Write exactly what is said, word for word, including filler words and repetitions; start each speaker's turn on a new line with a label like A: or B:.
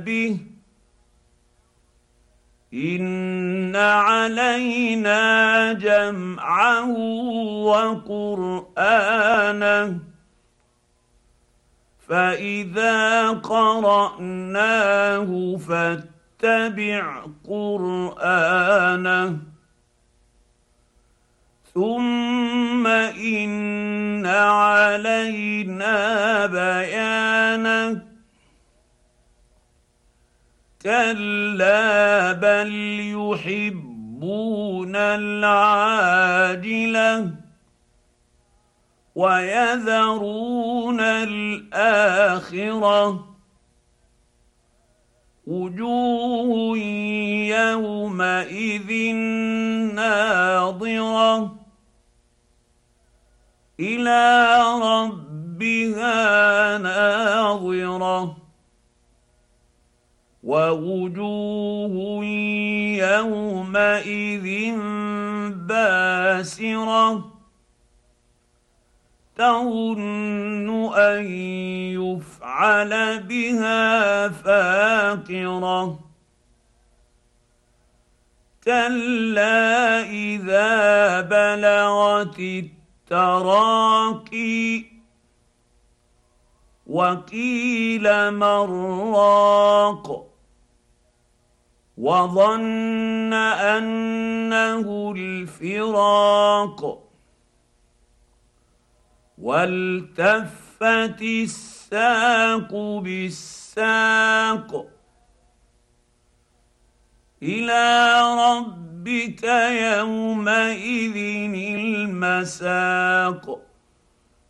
A: به إن علينا جمعه وقرآنه فإذا قرأناه فاتبع قرآنه ثم إن علينا بيانه كلا بل يحبون العاجله ويذرون الآخرة وجوه يومئذ ناظرة إلى ربها ناظرة ووجوه يومئذ باسرة تظن أن يفعل بها فاقرة كلا إذا بلغت التراقي وقيل من راق وظن أنه الفراق والتفت الساق بالساق إلى ربك يومئذ المساق